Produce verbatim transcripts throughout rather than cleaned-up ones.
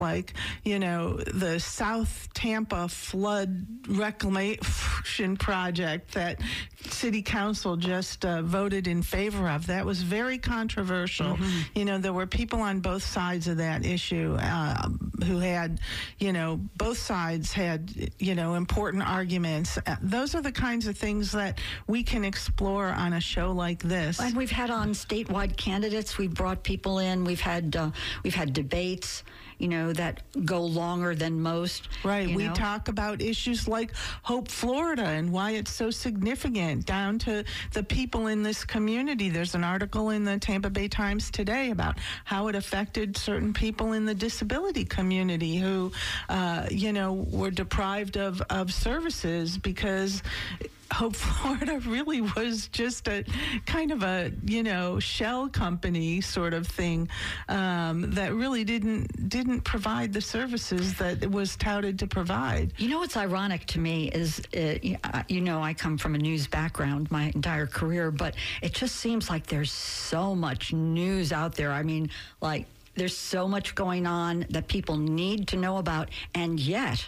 like, you know, the South Tampa flood reclamation project that City Council just uh, voted in favor of. That was very controversial. Mm-hmm. You know, there were people on both sides of that issue uh, who had, you know, both sides had, you know, important arguments. Uh, those are the kinds of things that we can explore on a show like this. And we've had on statewide candidates. We've brought people in. We've had uh, we've had debates, you know, that go longer than most. Right. We know. talk about issues like Hope, Florida, and why it's so significant down to the people in this community. There's an article in the Tampa Bay Times today about how it affected certain people in the disability community who, uh, you know, were deprived of, of services because Hope Florida really was just a kind of a, you know, shell company sort of thing um, that really didn't didn't provide the services that it was touted to provide. You know what's ironic to me is, uh, you know, I come from a news background my entire career, but it just seems like there's so much news out there. I mean, like, there's so much going on that people need to know about, and yet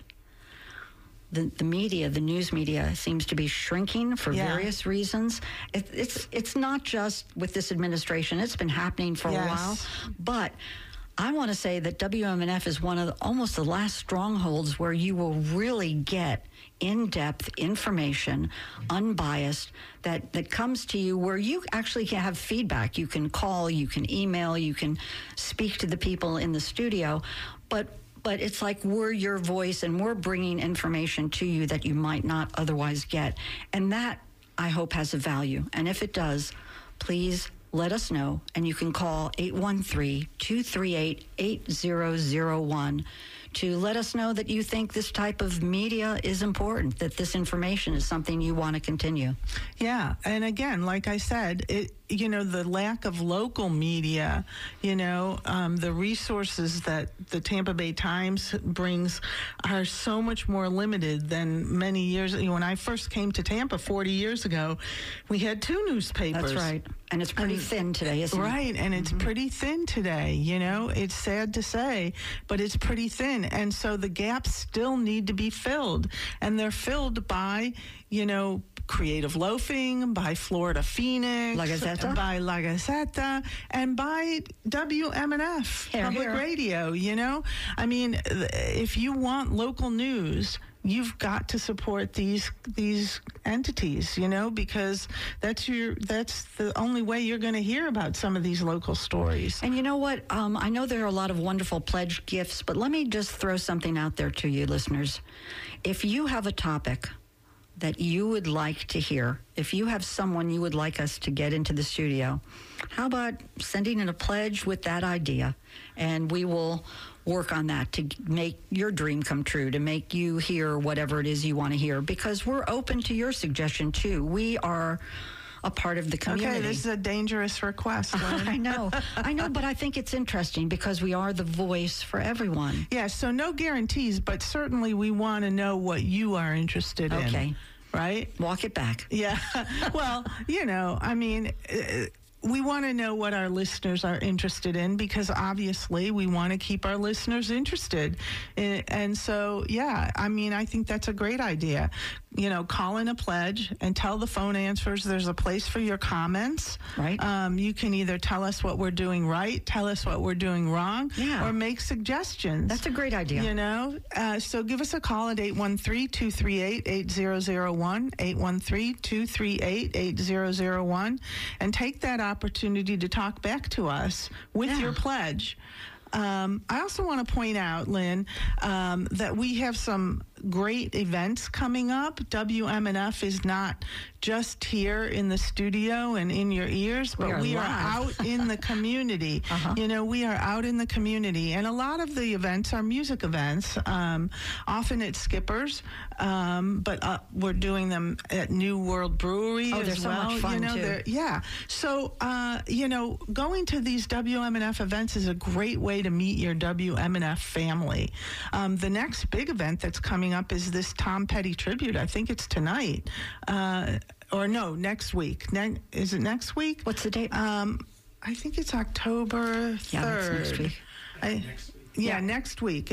The, the media, the news media, seems to be shrinking for yeah. various reasons. It, it's it's not just with this administration. It's been happening for yes. a while. But I want to say that W M N F is one of the, almost the last strongholds where you will really get in-depth information, unbiased, that, that comes to you where you actually can have feedback. You can call, you can email, you can speak to the people in the studio. But But it's like we're your voice and we're bringing information to you that you might not otherwise get. And that, I hope, has a value. And if it does, please let us know. And you can call eight one three, two three eight, eight zero zero one to let us know that you think this type of media is important, that this information is something you want to continue. Yeah. And again, like I said, it, you know, the lack of local media, you know, um, the resources that the Tampa Bay Times brings are so much more limited than many years. You know, when I first came to Tampa forty years ago, we had two newspapers. That's right. And it's pretty and, thin today, isn't right, it? Right. And it's mm-hmm. pretty thin today, you know. It's sad to say, but it's pretty thin. And so the gaps still need to be filled. And they're filled by, you know, Creative Loafing, by Florida Phoenix, La Gazzetta. by La Gazzetta, and by W M N F, here, Public here. Radio, you know? I mean, if you want local news, you've got to support these these entities, you know, because that's your that's the only way you're going to hear about some of these local stories. And you know what? Um, I know there are a lot of wonderful pledge gifts, but let me just throw something out there to you, listeners. If you have a topic that you would like to hear, if you have someone you would like us to get into the studio, how about sending in a pledge with that idea, and we will work on that to make your dream come true, to make you hear whatever it is you want to hear, because we're open to your suggestion too. We are a part of the community. Okay, this is a dangerous request. I know, I know, but I think it's interesting because we are the voice for everyone. Yeah, so no guarantees, but certainly we want to know what you are interested in. Okay. Right? Walk it back. Yeah. Well, you know, I mean, uh, we want to know what our listeners are interested in, because obviously we want to keep our listeners interested. And so, yeah, I mean, I think that's a great idea. You know, call in a pledge and tell the phone answers there's a place for your comments. Right. Um, you can either tell us what we're doing right, tell us what we're doing wrong, yeah. or make suggestions. That's a great idea. You know, uh, so give us a call at eight one three, two three eight, eight zero zero one, eight one three, two three eight, eight zero zero one, and take that opportunity to talk back to us with yeah. your pledge. Um, I also want to point out, Lynn, um, that we have some great events coming up. W M N F is not just here in the studio and in your ears, but we are, we are out in the community. uh-huh. You know, we are out in the community, and a lot of the events are music events. Um, often it's Skippers, um, but uh, we're doing them at New World Brewery oh, as they're well. So much fun you know, too. Yeah. So, uh, you know, going to these W M N F events is a great way to meet your W M N F family. Um, the next big event that's coming up is this Tom Petty tribute. I think it's tonight. Uh, or no, next week. Ne- is it next week? What's the date? Um, I think it's October third. Yeah, that's next week. I, Next week. Yeah, Yeah. next week.